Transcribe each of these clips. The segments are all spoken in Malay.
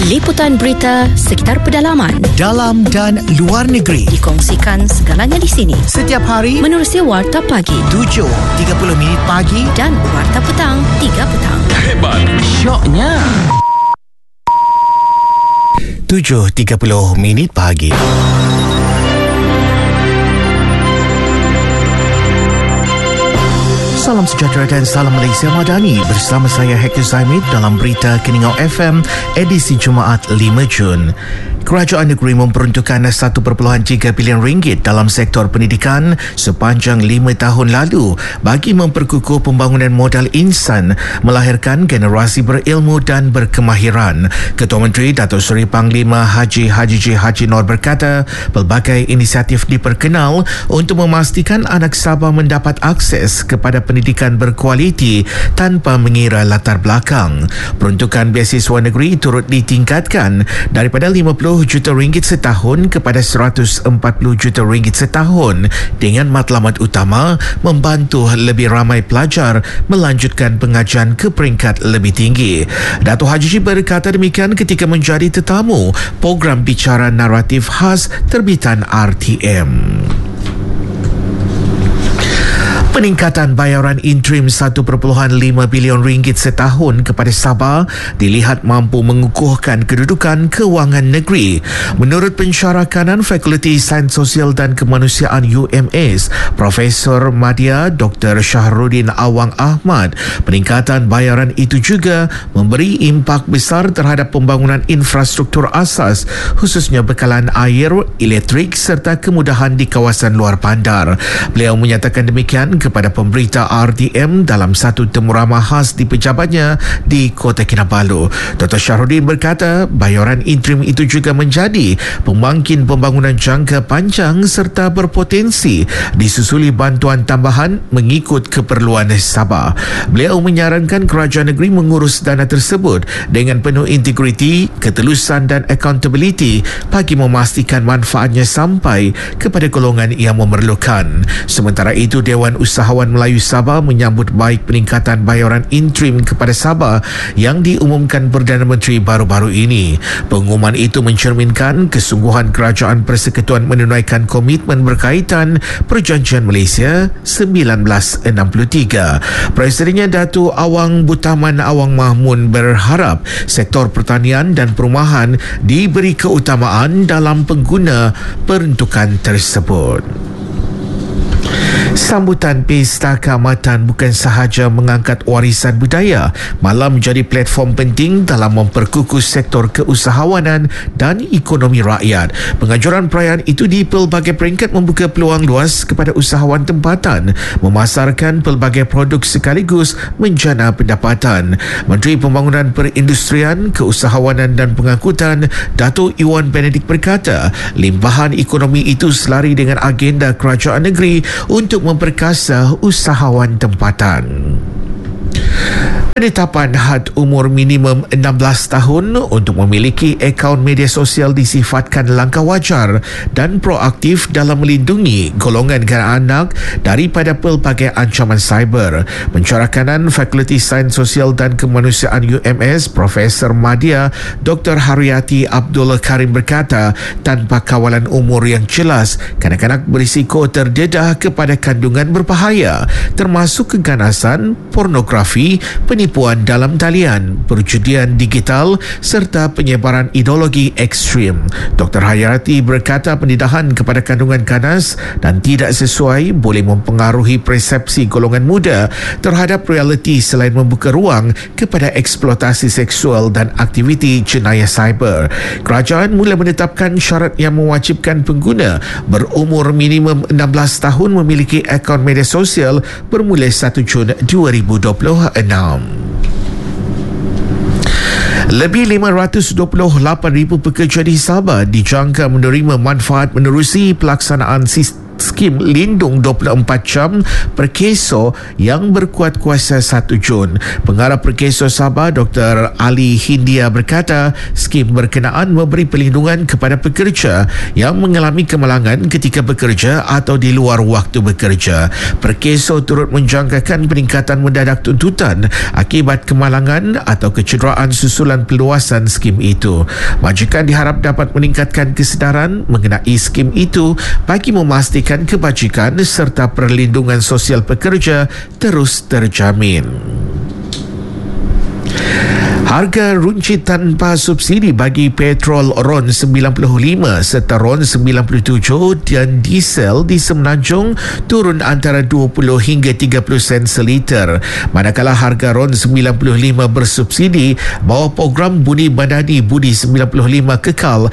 Liputan berita sekitar pedalaman, dalam dan luar negeri, dikongsikan segalanya di sini. Setiap hari menerusi Warta Pagi 7.30 minit pagi dan Warta Petang 3 petang. Hebat, syoknya 7.30 minit pagi. Salam sejahtera dan salam Malaysia Madani. Bersama saya Hector Zaimid dalam berita Keningau FM edisi Jumaat 5 Jun. Kerajaan negeri memperuntukkan 1.3 bilion ringgit dalam sektor pendidikan sepanjang 5 tahun lalu bagi memperkukuh pembangunan modal insan, melahirkan generasi berilmu dan berkemahiran. Ketua Menteri Datuk Seri Panglima Haji J. Haji Noor berkata, pelbagai inisiatif diperkenal untuk memastikan anak Sabah mendapat akses kepada pendidikan berkualiti tanpa mengira latar belakang. Peruntukan beasiswa negeri turut ditingkatkan daripada 50 juta ringgit setahun kepada 140 juta ringgit setahun dengan matlamat utama membantu lebih ramai pelajar melanjutkan pengajian ke peringkat lebih tinggi. Datuk Haji berkata demikian ketika menjadi tetamu program bicara naratif khas terbitan RTM. Peningkatan bayaran interim 1.5 bilion ringgit setahun kepada Sabah dilihat mampu mengukuhkan kedudukan kewangan negeri. Menurut pensyarah kanan Fakulti Sains Sosial dan Kemanusiaan UMS, Profesor Madya Dr. Syahrudin Awang Ahmad, peningkatan bayaran itu juga memberi impak besar terhadap pembangunan infrastruktur asas, khususnya bekalan air, elektrik serta kemudahan di kawasan luar bandar. Beliau menyatakan demikian kepada pemberita RTM dalam satu temuramah khas di pejabatnya di Kota Kinabalu. Dr. Syahrudin berkata bayaran interim itu juga menjadi pembangkit pembangunan jangka panjang serta berpotensi disusuli bantuan tambahan mengikut keperluan Sabah. Beliau menyarankan kerajaan negeri mengurus dana tersebut dengan penuh integriti, ketelusan dan accountability bagi memastikan manfaatnya sampai kepada golongan yang memerlukan. Sementara itu, Dewan Usahawan Melayu Sabah menyambut baik peningkatan bayaran interim kepada Sabah yang diumumkan Perdana Menteri baru-baru ini. Pengumuman itu mencerminkan kesungguhan Kerajaan Persekutuan menunaikan komitmen berkaitan Perjanjian Malaysia 1963. Presidennya Datuk Awang Butaman Awang Mahmun berharap sektor pertanian dan perumahan diberi keutamaan dalam pengguna peruntukan tersebut. Sambutan Pesta Keamatan bukan sahaja mengangkat warisan budaya, malah menjadi platform penting dalam memperkukuh sektor keusahawanan dan ekonomi rakyat. Penganjuran perayaan itu di pelbagai peringkat membuka peluang luas kepada usahawan tempatan memasarkan pelbagai produk sekaligus menjana pendapatan. Menteri Pembangunan Perindustrian, Keusahawanan dan Pengangkutan Datuk Iwan Benedict berkata, limpahan ekonomi itu selari dengan agenda kerajaan negeri untuk memperkasa usahawan tempatan. Penetapan had umur minimum 16 tahun untuk memiliki akaun media sosial disifatkan langkah wajar dan proaktif dalam melindungi golongan kanak-kanak daripada pelbagai ancaman cyber. Pensyarah kanan Fakulti Sains Sosial dan Kemanusiaan UMS, Profesor Madya Dr. Haryati Abdul Karim berkata, tanpa kawalan umur yang jelas, kanak-kanak berisiko terdedah kepada kandungan berbahaya termasuk keganasan, pornografi, penipuan dalam talian, perjudian digital serta penyebaran ideologi ekstrim. Dr. Hayati berkata pendedahan kepada kandungan ganas dan tidak sesuai boleh mempengaruhi persepsi golongan muda terhadap realiti selain membuka ruang kepada eksploitasi seksual dan aktiviti jenayah cyber. Kerajaan mula menetapkan syarat yang mewajibkan pengguna berumur minimum 16 tahun memiliki akaun media sosial bermula 1 Jun 2026. Lebih 528,000 pekerja di Sabah dijangka menerima manfaat menerusi pelaksanaan skim lindung 24 jam Perkeso yang berkuat kuasa 1 Jun. Pengarah Perkeso Sabah Dr. Ali Hindia berkata, skim berkenaan memberi perlindungan kepada pekerja yang mengalami kemalangan ketika bekerja atau di luar waktu bekerja. Perkeso turut menjangkakan peningkatan mendadak tuntutan akibat kemalangan atau kecederaan susulan perluasan skim itu. Majikan diharap dapat meningkatkan kesedaran mengenai skim itu bagi memastikan kebajikan serta perlindungan sosial pekerja terus terjamin. Harga runcit tanpa subsidi bagi petrol RON 95 serta RON 97 dan diesel di Semenanjung turun antara 20 hingga 30 sen seliter. Manakala harga RON 95 bersubsidi bawah program Budi Badani Budi 95 kekal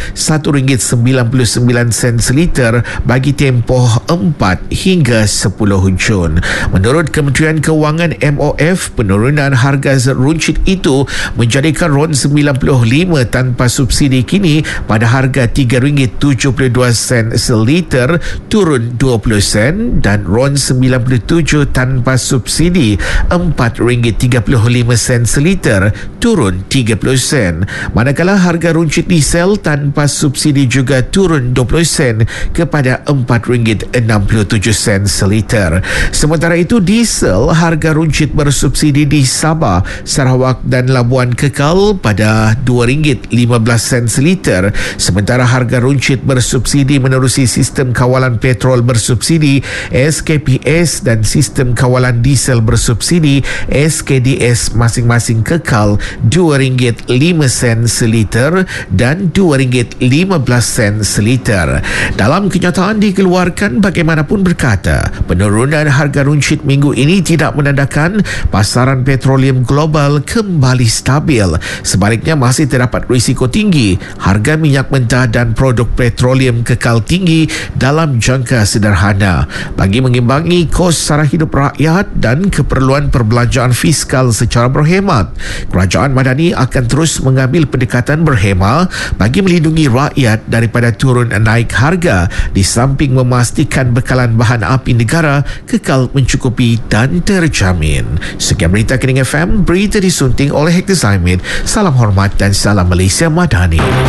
RM1.99 seliter bagi tempoh 4 hingga 10 Jun. Menurut Kementerian Kewangan MOF, penurunan harga runcit itu menjadikan RON 95 tanpa subsidi kini pada harga RM3.72 seliter turun 20 sen dan RON 97 tanpa subsidi RM4.35 seliter turun 30 sen. Manakala harga runcit diesel tanpa subsidi juga turun 20 sen kepada RM4.67 seliter. Sementara itu diesel harga runcit bersubsidi di Sabah, Sarawak dan Labuan kekal pada RM2.15 seliter, sementara harga runcit bersubsidi menerusi sistem kawalan petrol bersubsidi SKPS dan sistem kawalan diesel bersubsidi SKDS masing-masing kekal RM2.05 seliter dan RM2.15 seliter. Dalam kenyataan dikeluarkan, bagaimanapun berkata, penurunan harga runcit minggu ini tidak menandakan pasaran petroleum global kembali stabil. Sebaliknya, masih terdapat risiko tinggi harga minyak mentah dan produk petroleum kekal tinggi dalam jangka sederhana. Bagi mengimbangi kos sara hidup rakyat dan keperluan perbelanjaan fiskal secara berhemat, Kerajaan Madani akan terus mengambil pendekatan berhema bagi melindungi rakyat daripada turun naik harga di samping memastikan bekalan bahan api negara kekal mencukupi dan terjamin. Sekian berita Kening FM, berita disunting oleh Hector Zaimid. Salam hormat dan salam Malaysia Madani.